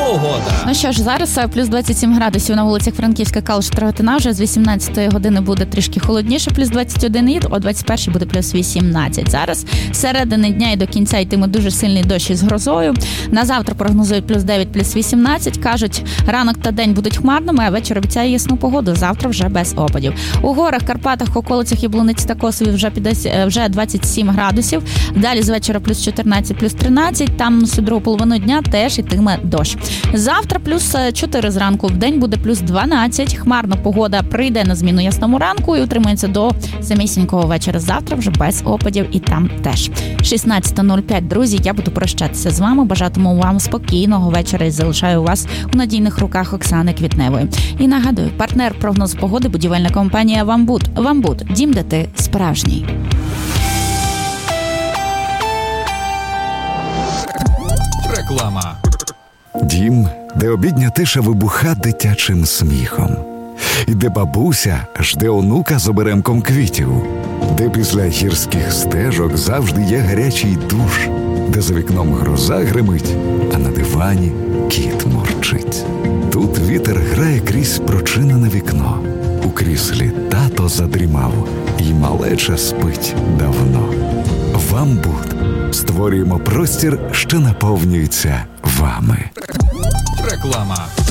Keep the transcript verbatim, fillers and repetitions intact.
погода. Ну що ж, зараз плюс двадцять сім градусів на вулицях Франківська, Калуш, Рогатина. Вже з вісімнадцятої години буде трішки холодніше, плюс двадцять один, і о двадцять першій буде плюс вісімнадцять. Зараз з середини дня і до кінця йтиме дуже сильний дощ із грозою. На завтра прогнозують плюс дев'ять, плюс вісімнадцять. Кажуть, ранок та день будуть хмарними, а вечір обіцяє ясну погоду. Завтра вже без опадів. У горах, Карпатах, околицях Яблуниці та Косові вже піде вже двадцять сім градусів. Далі з вечора плюс чотирнадцять, плюс тринадцять. Там всю другу половину дня теж йтиме дощ. Завтра плюс чотири зранку, в день буде плюс дванадцять. Хмарна погода прийде на зміну ясному ранку і утримується до самісінького вечора. Завтра вже без опадів і там теж. шістнадцята нуль п'ять, друзі, я буду прощатися з вами. Бажатиму вам спокійного вечора і залишаю вас у надійних руках Оксани Квітневої. І нагадую, партнер прогнозу погоди – будівельна компанія «Вамбуд». «Вамбуд» – дім, де ти справжній. Реклама. Дім, де обідня тиша вибуха дитячим сміхом. І де бабуся жде онука з оберемком квітів. Де після гірських стежок завжди є гарячий душ. Де за вікном гроза гримить, а на дивані кіт мурчить. Тут вітер грає крізь прочинене вікно. У кріслі тато задрімав, і малеча спить давно. «Вамбуд» створюємо простір, що наповнюється вами. Реклама.